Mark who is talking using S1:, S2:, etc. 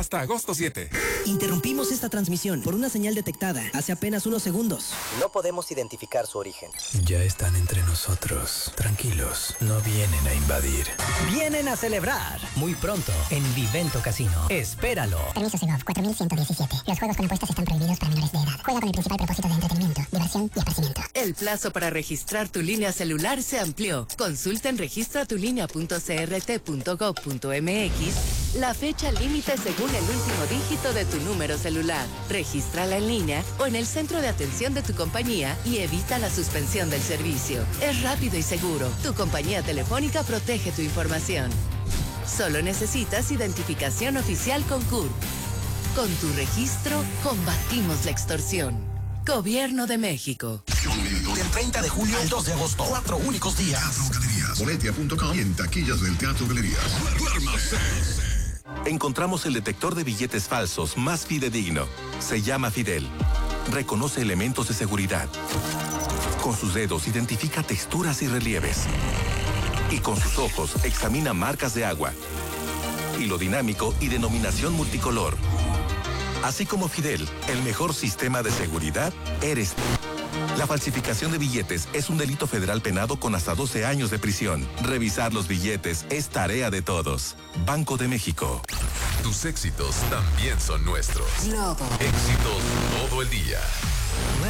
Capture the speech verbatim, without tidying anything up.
S1: Hasta agosto siete.
S2: Interrumpimos esta transmisión por una señal detectada hace apenas unos segundos.
S3: No podemos identificar su origen.
S4: Ya están entre nosotros. Tranquilos, no vienen a invadir.
S5: Vienen a celebrar. Muy pronto en Vivento Casino. Espéralo.
S6: Permiso Segov cuatro mil ciento diecisiete. Los juegos con apuestas están prohibidos para menores de edad. Juega con el principal propósito de entretenimiento, diversión y esparcimiento.
S7: El plazo para registrar tu línea celular se amplió. Consulta en registratulínea punto c r t punto gov punto m x la fecha límite según el último dígito de tu número celular. Regístrala en línea o en el centro de atención de tu compañía y evita la suspensión del servicio. Es rápido y seguro. Tu compañía telefónica protege tu información. Solo necesitas identificación oficial con C U R. Con tu registro, combatimos la extorsión. Gobierno de México.
S8: Del treinta de julio al dos de agosto. Cuatro únicos días.
S9: Teatro Galerías. Boletia punto com y en taquillas del Teatro Galerías. ¡Duérmase!
S10: Encontramos el detector de billetes falsos más fidedigno. Se llama Fidel. Reconoce elementos de seguridad. Con sus dedos identifica texturas y relieves. Y con sus ojos examina marcas de agua. Hilo dinámico y denominación multicolor. Así como Fidel, el mejor sistema de seguridad eres tú. La falsificación de billetes es un delito federal penado con hasta doce años de prisión. Revisar los billetes es tarea de todos. Banco de México.
S1: Tus éxitos también son nuestros.
S7: Globo.
S1: Éxitos todo el día.